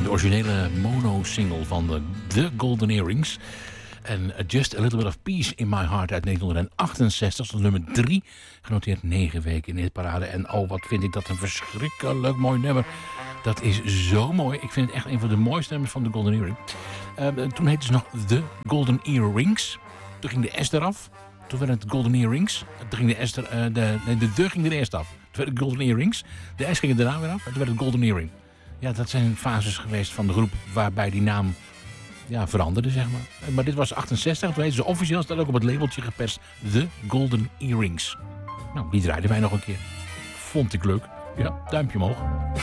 De originele mono-single van The Golden Earrings. En Just a Little Bit of Peace in My Heart uit 1968. Dat is nummer 3. Genoteerd 9 weken in de hitparade. En oh, wat vind ik dat een verschrikkelijk mooi nummer. Dat is zo mooi. Ik vind het echt een van de mooiste nummers van The Golden Earring. Toen heette ze nog The Golden Earrings. Toen ging de S eraf. Toen werd het Golden Earrings. Toen ging de S de ging er eerst af. Toen werd het Golden Earrings. De S ging er daarna weer af. En toen werd het Golden Earring. Ja, dat zijn fases geweest van de groep waarbij die naam veranderde, zeg maar. Maar dit was 68. Toen heette ze officieel, staat ook op het labeltje geperst, The Golden Earrings. Nou, die draaiden wij nog een keer. Vond ik leuk. Ja, duimpje omhoog.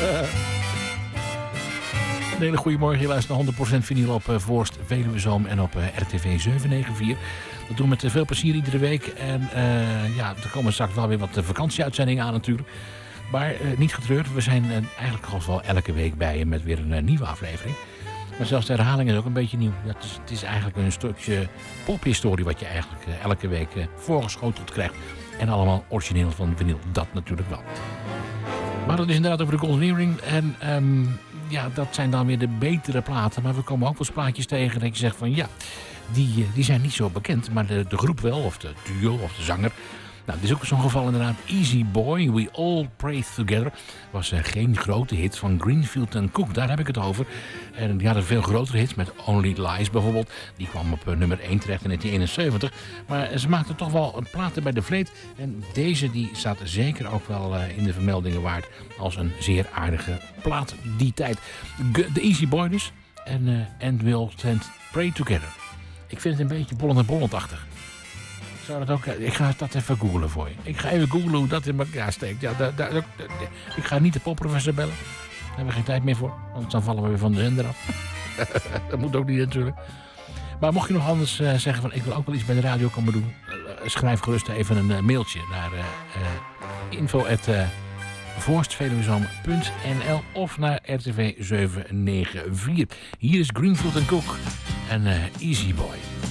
Een hele goede morgen. Je luistert naar 100% vinyl op Voorst, Veluwezoom en op RTV 794. Dat doen we met veel plezier iedere week. En er komen straks wel weer wat vakantieuitzendingen aan natuurlijk. Maar niet getreurd, we zijn eigenlijk al wel elke week bij je met weer een nieuwe aflevering. Maar zelfs de herhaling is ook een beetje nieuw. Ja, het is eigenlijk een stukje pophistorie wat je eigenlijk elke week voorgeschoteld krijgt. En allemaal origineel van vinyl, dat natuurlijk wel. Maar dat is inderdaad over de Golden Earring. En dat zijn dan weer de betere platen. Maar we komen ook wel eens plaatjes tegen dat je zegt van ja, die zijn niet zo bekend. Maar de groep wel, of de duo, of de zanger. Nou, dit is ook zo'n geval inderdaad. Easy Boy, We All Pray Together. Was geen grote hit van Greenfield & Cook. Daar heb ik het over. En die hadden veel grotere hits met Only Lies bijvoorbeeld. Die kwam op nummer 1 terecht in 1971. Maar ze maakten toch wel een platen bij de Vleet. En deze die staat zeker ook wel in de vermeldingen waard. Als een zeer aardige plaat die tijd. De Easy Boy dus. And We'll Pray Together. Ik vind het een beetje Bollend-achtig. Zou dat ook, ik ga dat even googlen voor je. Ik ga even googlen hoe dat in elkaar steekt. Ja, ik ga niet de popprofessor bellen. Daar hebben we geen tijd meer voor. Anders dan vallen we weer van de zender af. Dat moet ook niet natuurlijk. Maar mocht je nog anders zeggen van ik wil ook wel iets bij de radio komen doen. Schrijf gerust even een mailtje naar info@voorstveluwezoom.nl of naar RTV 794. Hier is Greenfield & Cook en Easy Boy.